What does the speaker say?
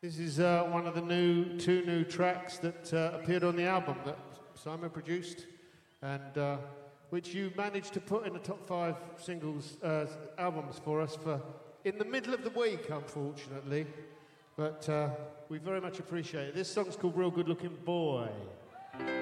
This is one of the two new tracks that appeared on the album that Simon produced, and which you managed to put in the top 5 singles albums for us in the middle of the week, unfortunately. But we very much appreciate it. This song's called Real Good Looking Boy.